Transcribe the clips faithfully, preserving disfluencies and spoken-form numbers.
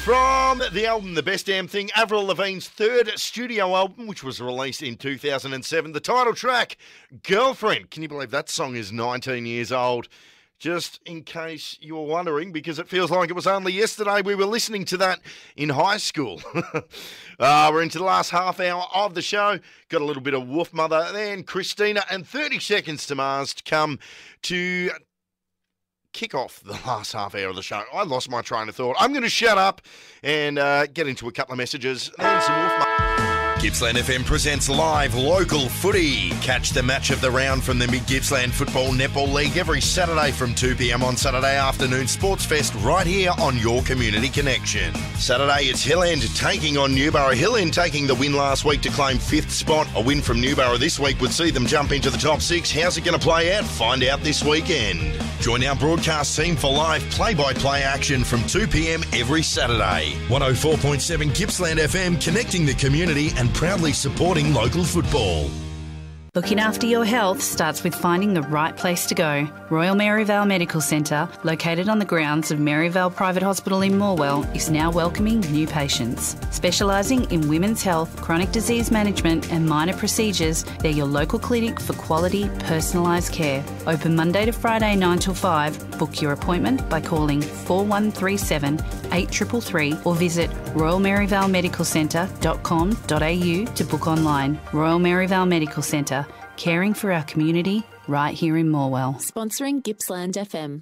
From the album The Best Damn Thing, Avril Lavigne's third studio album, which was released in two thousand seven, the title track, Girlfriend. Can you believe that song is nineteen years old? Just in case you were wondering, because it feels like it was only yesterday we were listening to that in high school. uh, we're into the last half hour of the show. Got a little bit of Wolf Mother, then Christina, and thirty seconds to Mars to come to kick off the last half hour of the show. I lost my train of thought. I'm going to shut up and uh, get into a couple of messages. Then some Wolf Mother. Gippsland F M presents live local footy. Catch the match of the round from the Mid Gippsland Football Netball League every Saturday from two p.m. on Saturday afternoon Sports Fest right here on your Community Connection. Saturday it's Hill End taking on Newborough. Hill End taking the win last week to claim fifth spot. A win from Newborough this week would see them jump into the top six. How's it going to play out? Find out this weekend. Join our broadcast team for live play-by-play action from two p.m. every Saturday. one oh four point seven Gippsland F M, connecting the community and proudly supporting local football. Looking after your health starts with finding the right place to go. Royal Maryvale Medical Centre, located on the grounds of Maryvale Private Hospital in Morwell, is now welcoming new patients. Specialising in women's health, chronic disease management and minor procedures, they're your local clinic for quality, personalised care. Open Monday to Friday nine till five. Book your appointment by calling four one three seven, eight three three three or visit royal maryvale medical centre dot com dot a u to book online. Royal Maryvale Medical Centre, caring for our community right here in Morwell. Sponsoring Gippsland F M.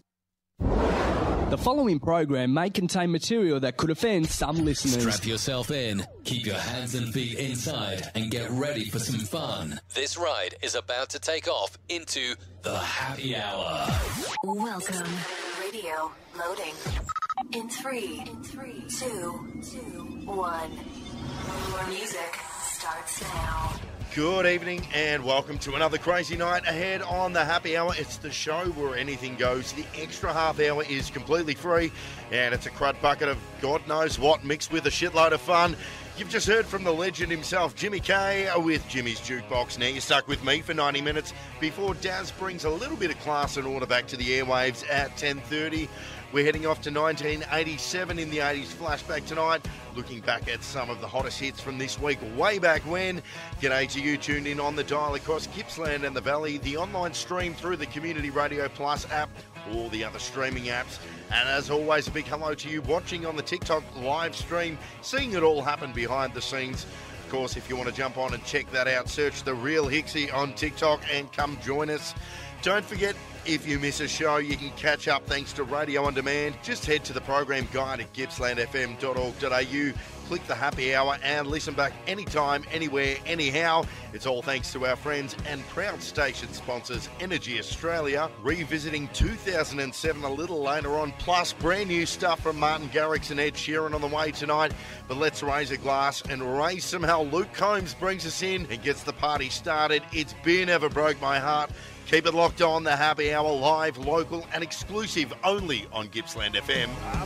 The following program may contain material that could offend some listeners. Strap yourself in, keep your hands and feet inside, and get ready for some fun. This ride is about to take off into the happy hour. Welcome. Radio loading. In three, in three, two, two, one. Your music starts now. Good evening and welcome to another crazy night ahead on the Happy Hour. It's the show where anything goes. The extra half hour is completely free and it's a crud bucket of God knows what mixed with a shitload of fun. You've just heard from the legend himself, Jimmy K, with Jimmy's Jukebox. Now you're stuck with me for ninety minutes before Daz brings a little bit of class and order back to the airwaves at ten thirty. We're heading off to nineteen eighty-seven in the eighties flashback tonight, looking back at some of the hottest hits from this week, way back when. G'day to you tuned in on the dial across Gippsland and the Valley, the online stream through the Community Radio Plus app, all the other streaming apps. And as always, a big hello to you watching on the TikTok live stream, seeing it all happen behind the scenes. Of course, if you want to jump on and check that out, search The Real Hixie on TikTok and come join us. Don't forget, if you miss a show, you can catch up thanks to Radio On Demand. Just head to the program guide at gippsland f m dot org dot a u, click the happy hour and listen back anytime, anywhere, anyhow. It's all thanks to our friends and proud station sponsors, Energy Australia, revisiting two thousand seven a little later on, plus brand new stuff from Martin Garrix and Ed Sheeran on the way tonight. But let's raise a glass and raise some hell. Luke Combs brings us in and gets the party started. It's Beer Never Broke My Heart. Keep it locked on, the Happy Hour, live, local and exclusive only on Gippsland F M.